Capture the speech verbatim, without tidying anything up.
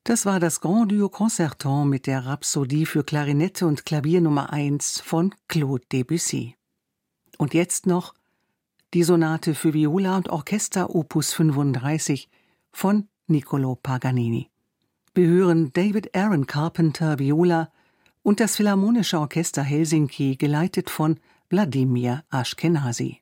Das war das Grand Duo Concertant mit der Rhapsodie für Klarinette und Klavier Nummer eins von Claude Debussy. Und jetzt noch die Sonate für Viola und Orchester Opus fünfunddreißig von Niccolò Paganini. Wir hören David Aaron Carpenter Viola und das Philharmonische Orchester Helsinki, geleitet von Wladimir Ashkenazy.